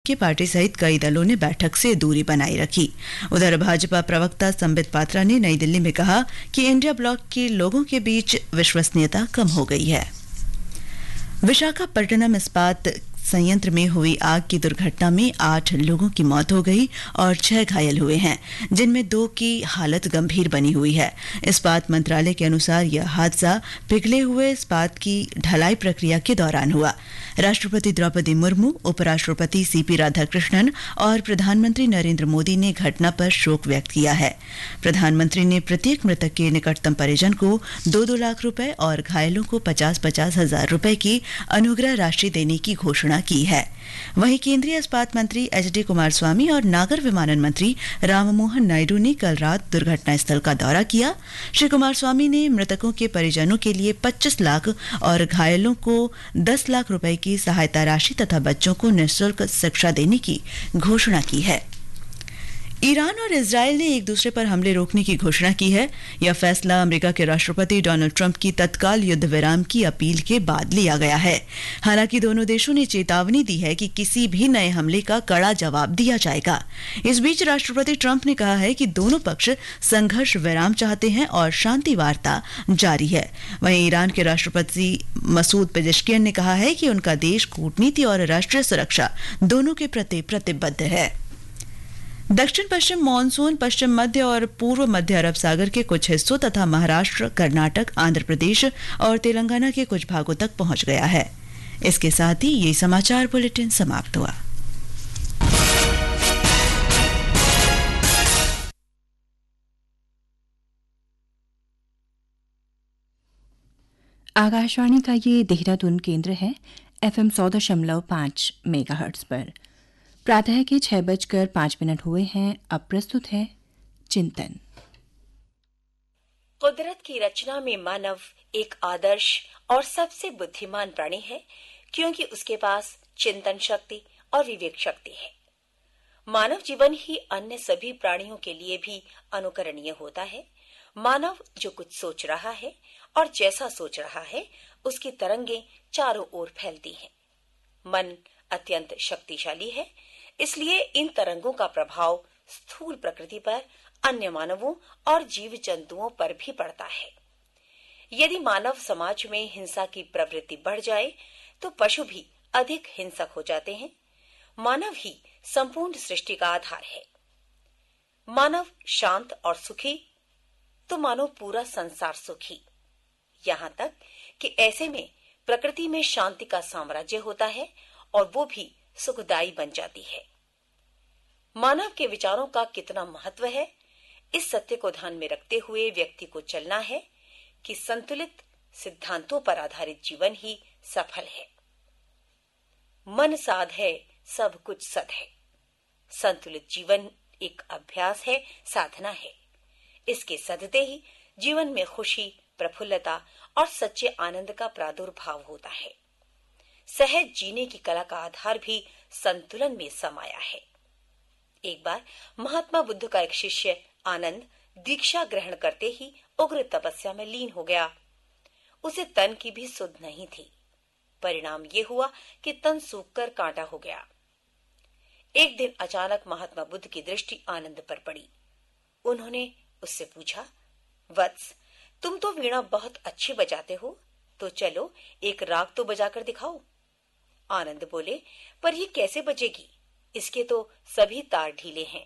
की पार्टी सहित कई दलों ने बैठक से दूरी बनाए रखी। उधर भाजपा प्रवक्ता संबित पात्रा ने नई दिल्ली में कहा कि इंडिया ब्लॉक के लोगों के बीच विश्वसनीयता कम हो गई है। विशाखापट्टनम इस्पात संयंत्र में हुई आग की दुर्घटना में 8 लोगों की मौत हो गई और 6 घायल हुए हैं, जिनमें 2 की हालत गंभीर बनी हुई है। इस्पात मंत्रालय के अनुसार यह हादसा पिघले हुए इस्पात की ढलाई प्रक्रिया के दौरान हुआ। राष्ट्रपति द्रौपदी मुर्मू, उपराष्ट्रपति सीपी राधाकृष्णन और प्रधानमंत्री नरेंद्र मोदी ने घटना पर शोक व्यक्त किया है। प्रधानमंत्री ने प्रत्येक मृतक के निकटतम परिजन को 2-2 लाख रुपए और घायलों को 50-50 हजार रुपए की अनुग्रह राशि देने की घोषणा की है। वहीं केंद्रीय इस्पात मंत्री एच.डी. कुमारस्वामी और नागर विमानन मंत्री राममोहन नायडू ने कल रात दुर्घटना स्थल का दौरा किया। श्री कुमारस्वामी ने मृतकों के परिजनों के लिए 25 लाख और घायलों को 10 लाख रुपए की सहायता राशि तथा बच्चों को निःशुल्क शिक्षा देने की घोषणा की है। ईरान और इजरायल ने एक दूसरे पर हमले रोकने की घोषणा की है। यह फैसला अमेरिका के राष्ट्रपति डोनाल्ड ट्रंप की तत्काल युद्ध विराम की अपील के बाद लिया गया है। हालांकि दोनों देशों ने चेतावनी दी है कि किसी भी नए हमले का कड़ा जवाब दिया जाएगा। इस बीच राष्ट्रपति ट्रंप ने कहा है कि दोनों पक्ष संघर्ष विराम चाहते हैं और शांति वार्ता जारी है। वहीं ईरान के राष्ट्रपति मसूद पेजेश्कियन ने कहा है कि उनका देश कूटनीति और राष्ट्रीय सुरक्षा दोनों के प्रति प्रतिबद्ध है। दक्षिण पश्चिम मानसून पश्चिम मध्य और पूर्व मध्य अरब सागर के कुछ हिस्सों तथा महाराष्ट्र, कर्नाटक, आंध्र प्रदेश और तेलंगाना के कुछ भागों तक पहुंच गया है। इसके साथ ही ये समाचार बुलेटिन समाप्त हुआ। आकाशवाणी का ये देहरादून केंद्र है। FM 100.5 मेगाहर्ट्ज पर प्रातः के 6:05 हुए हैं। अब प्रस्तुत है चिंतन। कुदरत की रचना में मानव एक आदर्श और सबसे बुद्धिमान प्राणी है, क्योंकि उसके पास चिंतन शक्ति और विवेक शक्ति है। मानव जीवन ही अन्य सभी प्राणियों के लिए भी अनुकरणीय होता है। मानव जो कुछ सोच रहा है और जैसा सोच रहा है, उसकी तरंगें चारों ओर फैलती हैं। मन अत्यंत शक्तिशाली है, इसलिए इन तरंगों का प्रभाव स्थूल प्रकृति पर, अन्य मानवों और जीव जंतुओं पर भी पड़ता है। यदि मानव समाज में हिंसा की प्रवृत्ति बढ़ जाए तो पशु भी अधिक हिंसक हो जाते हैं। मानव ही संपूर्ण सृष्टि का आधार है। मानव शांत और सुखी तो मानो पूरा संसार सुखी। यहाँ तक कि ऐसे में प्रकृति में शांति का साम्राज्य होता है और वो भी सुखदायी बन जाती है। मानव के विचारों का कितना महत्व है, इस सत्य को ध्यान में रखते हुए व्यक्ति को चलना है कि संतुलित सिद्धांतों पर आधारित जीवन ही सफल है। मन साध है, सब कुछ सद है। संतुलित जीवन एक अभ्यास है, साधना है। इसके सदते ही जीवन में खुशी, प्रफुल्लता और सच्चे आनंद का प्रादुर्भाव होता है। सहज जीने की कला का आधार भी संतुलन में समाया है। एक बार महात्मा बुद्ध का एक शिष्य आनंद दीक्षा ग्रहण करते ही उग्र तपस्या में लीन हो गया। उसे तन की भी सुध नहीं थी। परिणाम ये हुआ कि तन सूखकर कांटा हो गया। एक दिन अचानक महात्मा बुद्ध की दृष्टि आनंद पर पड़ी। उन्होंने उससे पूछा, वत्स, तुम तो वीणा बहुत अच्छी बजाते हो, तो चलो एक राग तो बजाकर दिखाओ। आनंद बोले, पर ये कैसे बजेगी? इसके तो सभी तार ढीले हैं।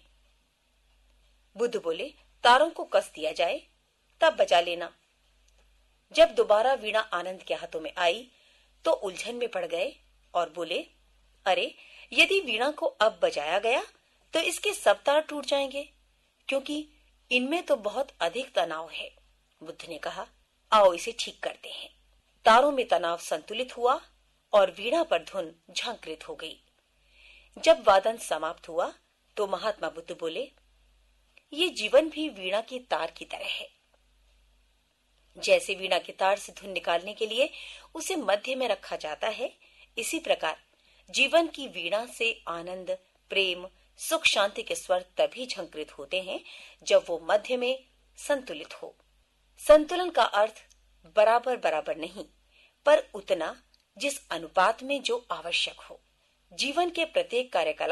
बुद्ध बोले, तारों को कस दिया जाए, तब बजा लेना। जब दोबारा वीणा आनंद के हाथों में आई तो उलझन में पड़ गए और बोले, अरे, यदि वीणा को अब बजाया गया तो इसके सब तार टूट जाएंगे, क्योंकि इनमें तो बहुत अधिक तनाव है। बुद्ध ने कहा, आओ इसे ठीक करते हैं। तारों में तनाव संतुलित हुआ और वीणा पर धुन झंकृत हो गई। जब वादन समाप्त हुआ तो महात्मा बुद्ध बोले, ये जीवन भी वीणा की तार की तरह है। जैसे वीणा की तार से धुन निकालने के लिए उसे मध्य में रखा जाता है, इसी प्रकार जीवन की वीणा से आनंद, प्रेम, सुख, शांति के स्वर तभी झंकृत होते हैं जब वो मध्य में संतुलित हो। संतुलन का अर्थ बराबर बराबर नहीं, पर उतना जिस अनुपात में जो आवश्यक हो। जीवन के प्रत्येक कार्यकलाप